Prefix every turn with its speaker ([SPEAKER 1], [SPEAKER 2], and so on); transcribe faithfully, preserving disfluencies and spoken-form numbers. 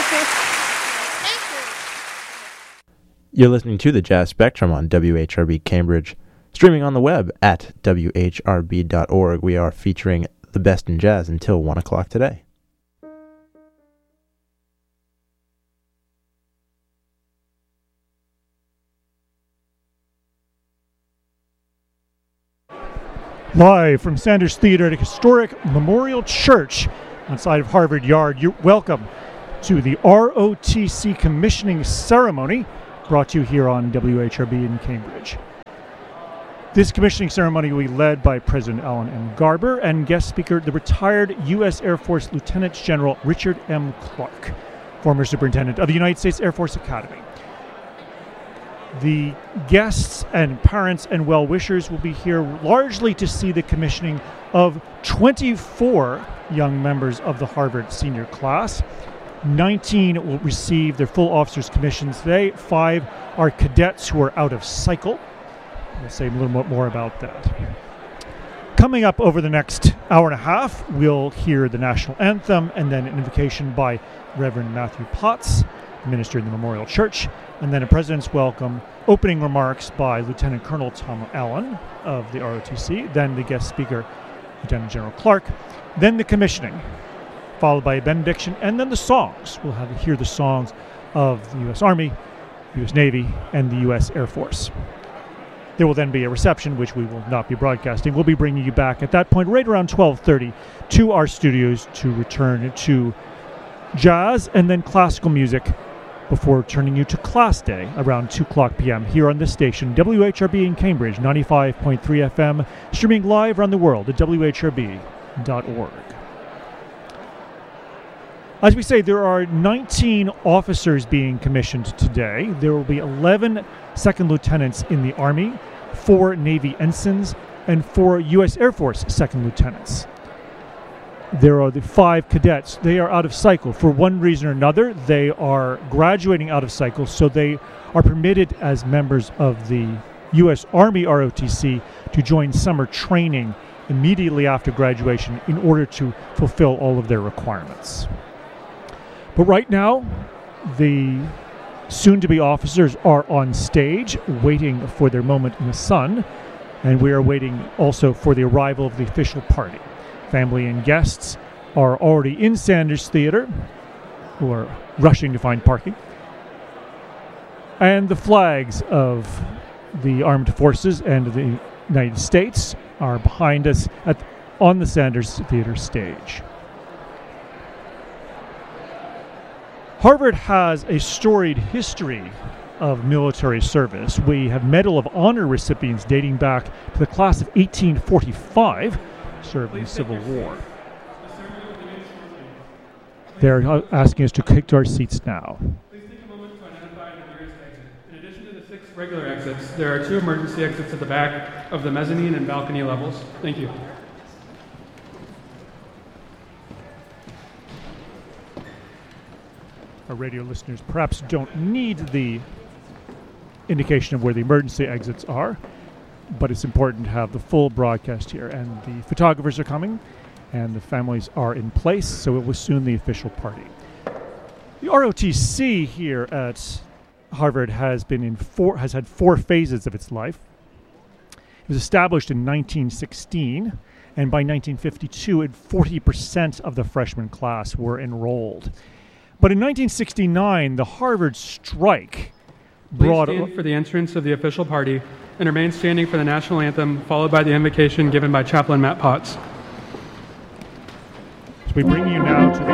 [SPEAKER 1] You're listening to the Jazz Spectrum on W H R B Cambridge. Streaming on the web at W H R B dot org. We are featuring the best in jazz until one o'clock today.
[SPEAKER 2] Live from Sanders Theater at a historic Memorial Church outside of Harvard Yard, you're welcome to the R O T C commissioning ceremony brought to you here on W H R B in Cambridge. This commissioning ceremony will be led by President Alan M. Garber and guest speaker, the retired U S Air Force Lieutenant General Richard M. Clark, former superintendent of the United States Air Force Academy. The guests and parents and well-wishers will be here largely to see the commissioning of twenty-four young members of the Harvard senior class. nineteen will receive their full officer's commissions today. Five are cadets who are out of cycle. We'll say a little bit more about that. Coming up over the next hour and a half, we'll hear the national anthem and then an invocation by Reverend Matthew Potts, minister in the Memorial Church, and then a president's welcome, opening remarks by Lieutenant Colonel Tom Allen of the R O T C, then the guest speaker, Lieutenant General Clark, then the commissioning, followed by a benediction, and then the songs. We'll have hear the songs of the U S Army, U S Navy, and the U S Air Force. There will then be a reception, which we will not be broadcasting. We'll be bringing you back at that point, right around twelve thirty, to our studios to return to jazz and then classical music before turning you to class day around two o'clock p.m. here on this station, W H R B in Cambridge, ninety-five point three F M, streaming live around the world at W H R B dot org. As we say, there are nineteen officers being commissioned today. There will be eleven second lieutenants in the Army, four Navy ensigns, and four U S Air Force second lieutenants. There are the five cadets. They are out of cycle. For one reason or another, they are graduating out of cycle, so they are permitted as members of the U S Army R O T C to join summer training immediately after graduation in order to fulfill all of their requirements. But right now, the soon-to-be officers are on stage waiting for their moment in the sun, and we are waiting also for the arrival of the official party. Family and guests are already in Sanders Theater, who are rushing to find parking. And the flags of the armed forces and the United States are behind us at, on the Sanders Theater stage. Harvard has a storied history of military service. We have Medal of Honor recipients dating back to the class of eighteen forty-five, served in the Civil War. They're asking us to take to our seats now.
[SPEAKER 3] Please take a moment to identify the nearest exit. In addition to the six regular exits, there are two emergency exits at the back of the mezzanine and balcony levels. Thank you.
[SPEAKER 2] Our radio listeners perhaps don't need the indication of where the emergency exits are, but it's important to have the full broadcast here. And the photographers are coming, and the families are in place, so it will soon the official party. The R O T C here at Harvard has been in four, has had four phases of its life. It was established in nineteen sixteen, and by nineteen fifty-two, forty percent of the freshman class were enrolled. But in nineteen sixty-nine, the Harvard strike brought...
[SPEAKER 3] Please stand for the entrance of the official party and remain standing for the national anthem, followed by the invocation given by Chaplain Matt Potts.
[SPEAKER 2] So we bring you now to the